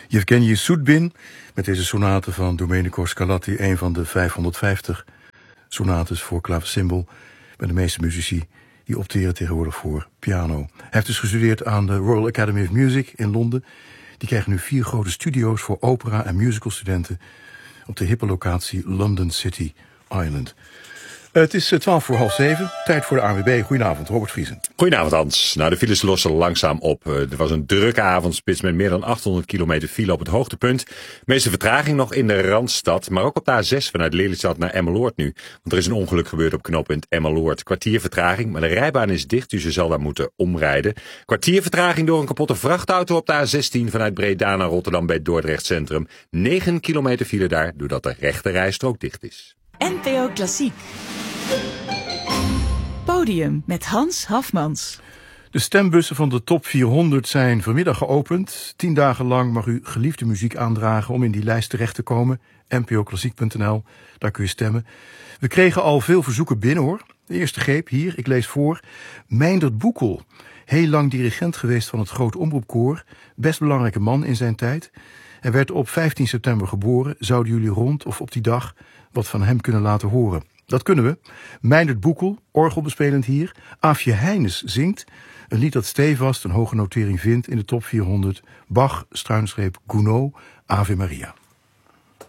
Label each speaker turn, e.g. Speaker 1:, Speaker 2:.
Speaker 1: Yevgeny Sudbin met deze sonate van Domenico Scarlatti, een van de 550 sonates voor klavecimbal met de meeste muzici die opteren tegenwoordig voor piano. Hij heeft dus gestudeerd aan de Royal Academy of Music in Londen. Die krijgen nu 4 grote studio's voor opera- en musicalstudenten op de hippe locatie London City Island. Het is 7:12. Tijd voor de ANWB. Goedenavond, Robert Vriesen.
Speaker 2: Goedenavond, Hans. Nou, de files lossen langzaam op. Er was een drukke avondspits met meer dan 800 kilometer file op het hoogtepunt. Meeste vertraging nog in de Randstad, maar ook op de A6 vanuit Lelystad naar Emmeloord nu. Want er is een ongeluk gebeurd op knooppunt Emmeloord. Kwartier vertraging, maar de rijbaan is dicht, dus je zal daar moeten omrijden. Kwartier vertraging door een kapotte vrachtauto op de A16 vanuit Breda naar Rotterdam bij Dordrecht Centrum. 9 kilometer file daar, doordat de rechte rijstrook dicht is.
Speaker 3: NPO Klassiek. Podium met Hans Hafmans.
Speaker 1: De stembussen van de top 400 zijn vanmiddag geopend. 10 dagen lang mag u geliefde muziek aandragen om in die lijst terecht te komen. npoklassiek.nl, daar kun je stemmen. We kregen al veel verzoeken binnen hoor. De eerste greep hier, ik lees voor. Meindert Boekel, heel lang dirigent geweest van het Groot Omroepkoor. Best belangrijke man in zijn tijd. Hij werd op 15 september geboren. Zouden jullie rond of op die dag wat van hem kunnen laten horen? Dat kunnen we. Meindert Boekel, orgelbespelend hier. Aafje Heines zingt. Een lied dat stevast een hoge notering vindt in de top 400. Bach, /Gounod, Ave Maria.